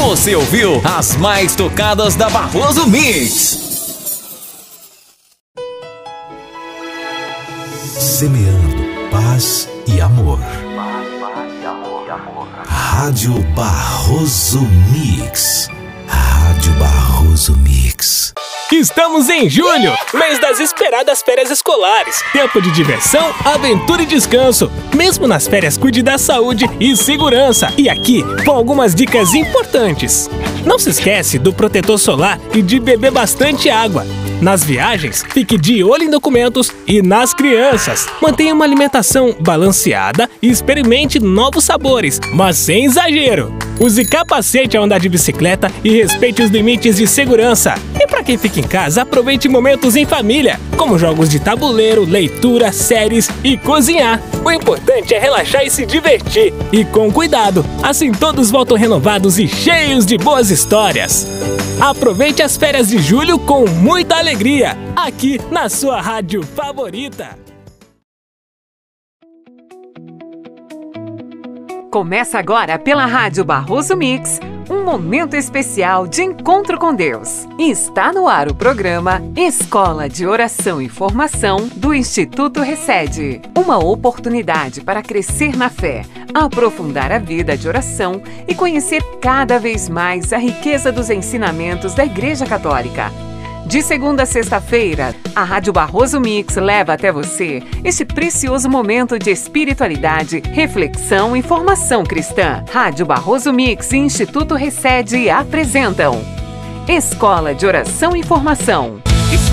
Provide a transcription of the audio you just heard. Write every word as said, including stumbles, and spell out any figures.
Você ouviu as mais tocadas da Barroso Mix. Semeando paz e amor. Rádio Barroso Mix. Rádio Barroso Mix. Estamos em julho, mês das esperadas férias escolares. Tempo de diversão, aventura e descanso. Mesmo nas férias, cuide da saúde e segurança. E aqui vão algumas dicas importantes. Não se esquece do protetor solar e de beber bastante água. Nas viagens, fique de olho em documentos e nas crianças. Mantenha uma alimentação balanceada e experimente novos sabores, mas sem exagero. Use capacete ao andar de bicicleta e respeite os limites de segurança. E para quem fica em casa, aproveite momentos em família, como jogos de tabuleiro, leitura, séries e cozinhar. O importante é relaxar e se divertir. E com cuidado, assim todos voltam renovados e cheios de boas histórias. Aproveite as férias de julho com muita alegria, aqui na sua rádio favorita. Começa agora pela Rádio Barroso Mix, um momento especial de encontro com Deus. E está no ar o programa Escola de Oração e Formação do Instituto Recede. Uma oportunidade para crescer na fé, aprofundar a vida de oração e conhecer cada vez mais a riqueza dos ensinamentos da Igreja Católica. De segunda a sexta-feira, a Rádio Barroso Mix leva até você este precioso momento de espiritualidade, reflexão e formação cristã. Rádio Barroso Mix e Instituto Recede apresentam Escola de Oração e Formação.